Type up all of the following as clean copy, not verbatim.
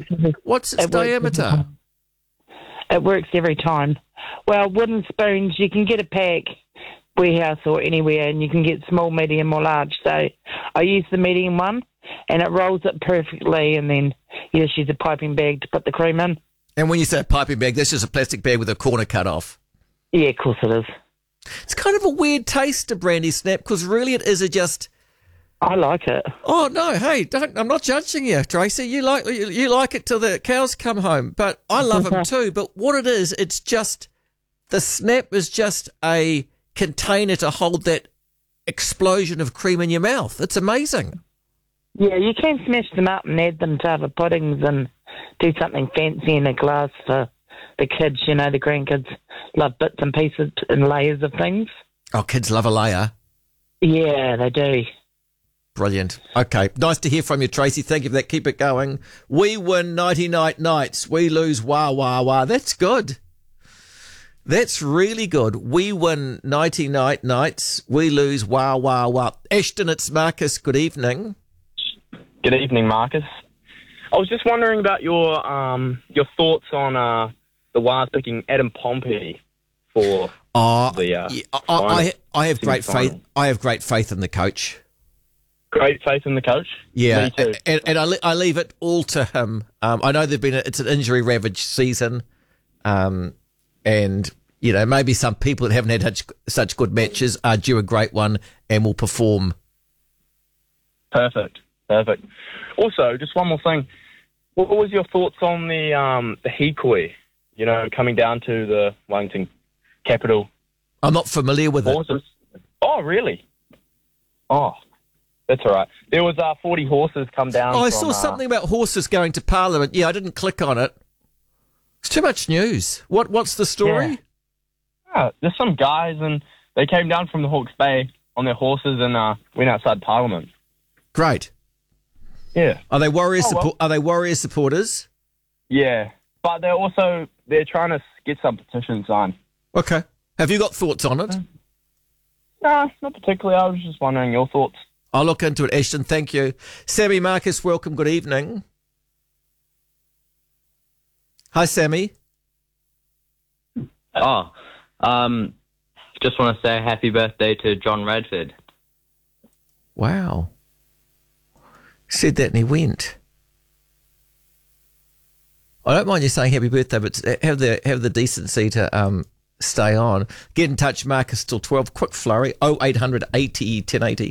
What's its It works every diameter? time. It works every time. Well, wooden spoons, you can get a pack, warehouse or anywhere, and you can get small, medium or large. So I use the medium one, and it rolls it perfectly, and then you just use a piping bag to put the cream in. And when you say a piping bag, that's just a plastic bag with a corner cut off. Yeah, of course it is. It's kind of a weird taste to brandy snap because really it is just... I like it. Oh, no, hey, I'm not judging you, Tracy. You like it till the cows come home. But I love them too. But what it is, it's just... The snap is just a container to hold that explosion of cream in your mouth. It's amazing. Yeah, you can smash them up and add them to other puddings and do something fancy in a glass for the kids, the grandkids love bits and pieces and layers of things. Oh, kids love a layer. Yeah, they do. Brilliant. Okay, nice to hear from you, Tracy. Thank you for that. Keep it going. We win 90-night nights. We lose wah, wah, wah. That's good. That's really good. We win 90-night nights. We lose wah, wah, wah. Ashton, it's Marcus. Good evening. Good evening, Marcus. I was just wondering about your thoughts on the Wars picking Adam Pompey for the. I have great faith. final. I have great faith in the coach. Great faith in the coach. Yeah, Me too. and I leave it all to him. I know it's an injury ravaged season, and maybe some people that haven't had such good matches are due a great one and will perform. Perfect. Also, just one more thing. What was your thoughts on the Hikoi? Coming down to the Wellington capital. I'm not familiar with Horses. Oh, really? Oh, that's all right. There was 40 horses come down. I saw something about horses going to Parliament. Yeah, I didn't click on it. It's too much news. What's the story? Yeah. There's some guys, and they came down from the Hawke's Bay on their horses and went outside Parliament. Great. Yeah. Are they Warriors? Are they Warriors supporters? Yeah, but they're trying to get some petition signed. Okay. Have you got thoughts on it? No, not particularly. I was just wondering your thoughts. I'll look into it, Ashton. Thank you. Sammy Marcus, welcome. Good evening. Hi, Sammy. Oh, just want to say happy birthday to John Radford. Wow. Said that and he went. I don't mind you saying happy birthday, but have the decency to stay on. Get in touch, Marcus, till 12. Quick flurry, 0800 80 1080.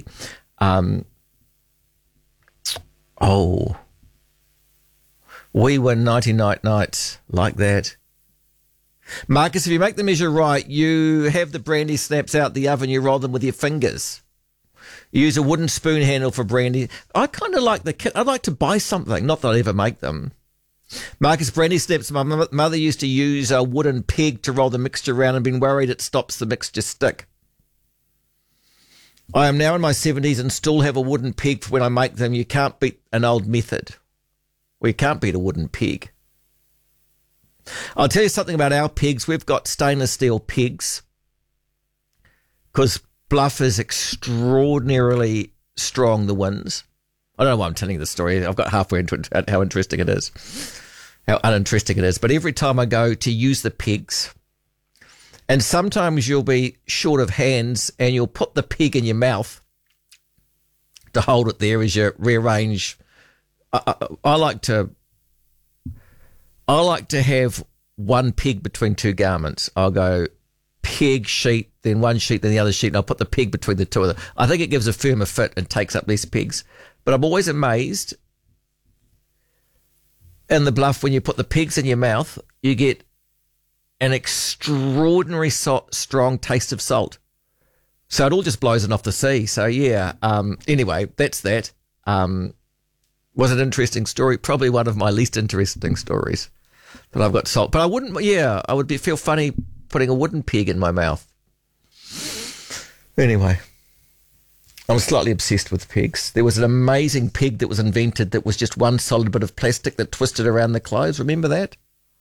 We win 90-night nights like that. Marcus, if you make the measure right, you have the brandy snaps out the oven, you roll them with your fingers. You use a wooden spoon handle for brandy. I kind of like the kit. I'd like to buy something. Not that I ever make them. Marcus, brandy snaps. My mother used to use a wooden peg to roll the mixture around and been worried it stops the mixture stick. I am now in my 70s and still have a wooden peg for when I make them. You can't beat an old method. We can't beat a wooden peg. I'll tell you something about our pegs. We've got stainless steel pegs because Bluff is extraordinarily strong, the winds. I don't know why I'm telling you the story. I've got halfway into it, how interesting it is, how uninteresting it is. But every time I go to use the pegs, and sometimes you'll be short of hands and you'll put the peg in your mouth to hold it there as you rearrange. I like to have one peg between two garments. I'll go peg sheet, then one sheet, then the other sheet, and I'll put the peg between the two of them. I think it gives a firmer fit and takes up less pegs. But I'm always amazed in the Bluff when you put the pegs in your mouth, you get an extraordinary strong taste of salt. So it all just blows it off the sea. So yeah, anyway, that's that. Was an interesting story, probably one of my least interesting stories that I've got salt. But I would feel funny putting a wooden peg in my mouth. Anyway, I'm slightly obsessed with pegs. There was an amazing peg that was invented that was just one solid bit of plastic that twisted around the clothes. Remember that?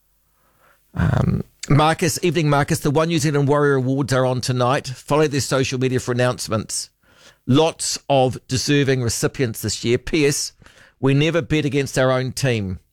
Marcus, evening Marcus, the One New Zealand Warrior Awards are on tonight. Follow their social media for announcements. Lots of deserving recipients this year. P.S. We never bet against our own team.